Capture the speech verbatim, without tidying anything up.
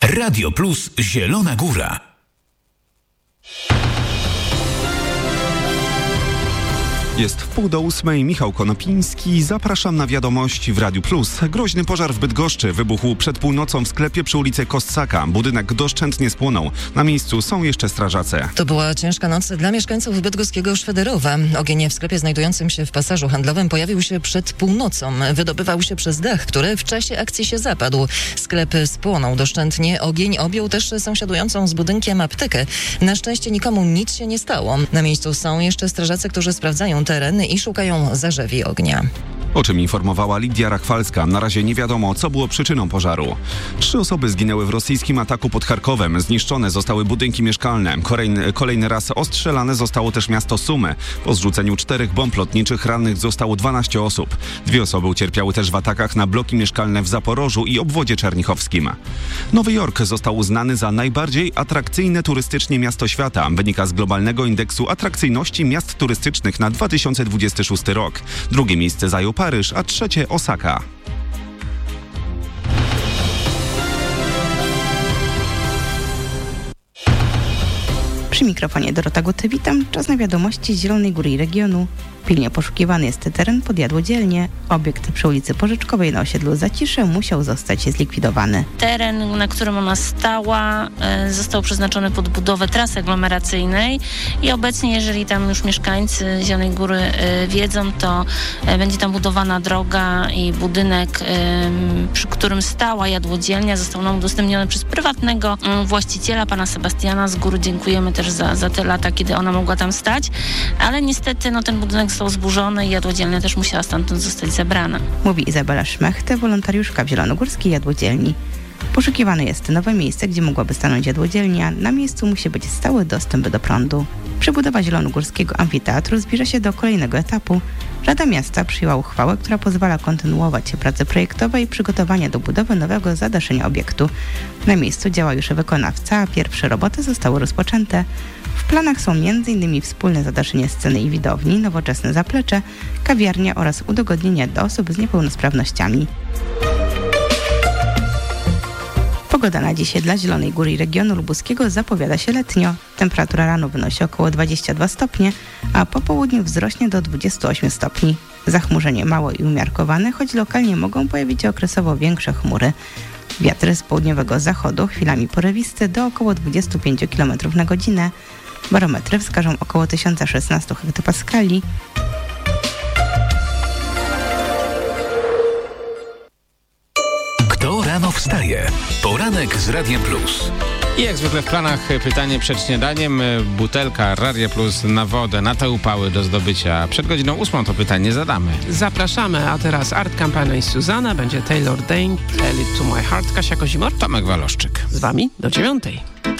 Radio Plus Zielona Góra. Jest w pół do ósmej, Michał Konopiński. Zapraszam na wiadomości w Radiu Plus. Groźny pożar w Bydgoszczy wybuchł przed północą w sklepie przy ulicy Kostsaka. Budynek doszczętnie spłonął. Na miejscu są jeszcze strażacy. To była ciężka noc dla mieszkańców bydgoskiego Szwederowa. Ogień w sklepie znajdującym się w pasażu handlowym pojawił się przed północą. Wydobywał się przez dach, który w czasie akcji się zapadł. Sklep spłonął doszczętnie. Ogień objął też sąsiadującą z budynkiem aptekę. Na szczęście nikomu nic się nie stało. Na miejscu są jeszcze strażacy, którzy sprawdzają teren i szukają zarzewi ognia. O czym informowała Lidia Rachwalska. Na razie nie wiadomo, co było przyczyną pożaru. Trzy osoby zginęły w rosyjskim ataku pod Charkowem. Zniszczone zostały budynki mieszkalne. Kolejny, kolejny raz ostrzelane zostało też miasto Sumy. Po zrzuceniu czterech bomb lotniczych rannych zostało dwanaście osób. Dwie osoby ucierpiały też w atakach na bloki mieszkalne w Zaporożu i obwodzie czernichowskim. Nowy Jork został uznany za najbardziej atrakcyjne turystycznie miasto świata. Wynika z globalnego indeksu atrakcyjności miast turystycznych na dwa tysiące dwudziesty szósty rok. Drugie miejsce zajął Paryż, a trzecie Osaka. Przy mikrofonie Dorota Guty, witam. Czas na wiadomości z Zielonej Góry i regionu. Pilnie poszukiwany jest teren pod jadłodzielnię. Obiekt przy ulicy Porzeczkowej na osiedlu Zacisze musiał zostać zlikwidowany. Teren, na którym ona stała, został przeznaczony pod budowę trasy aglomeracyjnej i obecnie, jeżeli tam już mieszkańcy Zielonej Góry wiedzą, to będzie tam budowana droga i budynek, przy którym stała jadłodzielnia, został nam udostępniony przez prywatnego właściciela, pana Sebastiana. Z góry dziękujemy też za, za te lata, kiedy ona mogła tam stać, ale niestety no, ten budynek został zburzony i jadłodzielnia też musiała stamtąd zostać zabrana. Mówi Izabela Szmechte, wolontariuszka w zielonogórskiej jadłodzielni. Poszukiwane jest nowe miejsce, gdzie mogłaby stanąć jadłodzielnia. Na miejscu musi być stały dostęp do prądu. Przebudowa zielonogórskiego amfiteatru zbliża się do kolejnego etapu. Rada Miasta przyjęła uchwałę, która pozwala kontynuować prace projektowe i przygotowania do budowy nowego zadaszenia obiektu. Na miejscu działa już wykonawca, a pierwsze roboty zostały rozpoczęte. W planach są między innymi wspólne zadaszenie sceny i widowni, nowoczesne zaplecze, kawiarnia oraz udogodnienia dla osób z niepełnosprawnościami. Pogoda na dzisiaj dla Zielonej Góry i regionu lubuskiego zapowiada się letnio. Temperatura rano wynosi około dwadzieścia dwa stopnie, a po południu wzrośnie do dwudziestu ośmiu stopni. Zachmurzenie małe i umiarkowane, choć lokalnie mogą pojawić się okresowo większe chmury. Wiatry z południowego zachodu, chwilami porywiste do około dwudziestu pięciu kilometrów na godzinę. Barometry wskażą około tysiąc szesnaście hektopaskali. Kto rano wstaje? Poranek z Radiem Plus. I jak zwykle w planach pytanie przed śniadaniem. Butelka Radia Plus na wodę, na te upały do zdobycia. Przed godziną ósmą to pytanie zadamy. Zapraszamy, a teraz Art Campana i Suzanna, będzie Taylor Dane, Tell It To My Heart, Kasia Kozimor, Tomek Waloszczyk. z wami do dziewiątej.